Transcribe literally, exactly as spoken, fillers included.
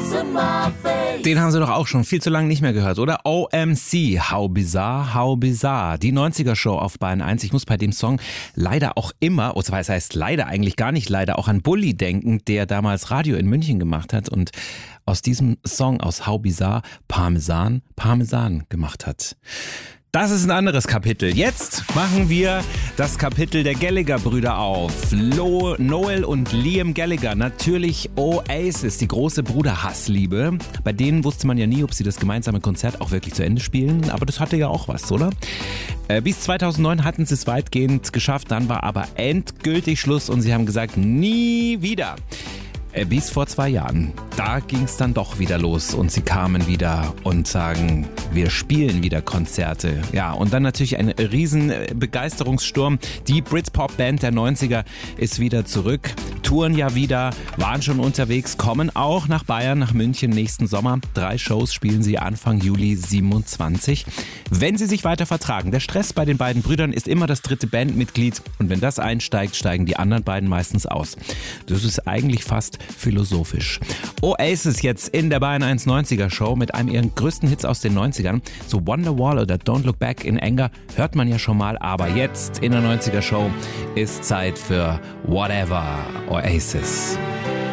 Den haben Sie doch auch schon viel zu lange nicht mehr gehört, oder? O M C, How Bizarre, How Bizarre. Die neunziger-Show auf Bayern eins. Ich muss bei dem Song leider auch immer, oder das heißt leider eigentlich gar nicht leider, auch an Bulli denken, der damals Radio in München gemacht hat und aus diesem Song, aus How Bizarre, Parmesan, Parmesan gemacht hat. Das ist ein anderes Kapitel. Jetzt machen wir das Kapitel der Gallagher-Brüder auf. Lo, Noel und Liam Gallagher, natürlich Oasis, die große Bruderhassliebe. Bei denen wusste man ja nie, ob sie das gemeinsame Konzert auch wirklich zu Ende spielen, aber das hatte ja auch was, oder? Äh, bis zweitausendneun hatten sie es weitgehend geschafft, dann war aber endgültig Schluss und sie haben gesagt, nie wieder. Bis vor zwei Jahren, da ging es dann doch wieder los und sie kamen wieder und sagen, wir spielen wieder Konzerte. Ja, und dann natürlich ein riesen Begeisterungssturm. Die Britpop-Band der neunziger ist wieder zurück, touren ja wieder, waren schon unterwegs, kommen auch nach Bayern, nach München nächsten Sommer. Drei Shows spielen sie Anfang Juli siebenundzwanzig. Wenn sie sich weiter vertragen, der Stress bei den beiden Brüdern ist immer das dritte Bandmitglied und wenn das einsteigt, steigen die anderen beiden meistens aus. Das ist eigentlich fast philosophisch. Oasis jetzt in der Bayern eins neunziger Show mit einem ihrer größten Hits aus den neunzigern. So Wonderwall oder Don't Look Back in Anger hört man ja schon mal, aber jetzt in der neunziger Show ist Zeit für Whatever Oasis.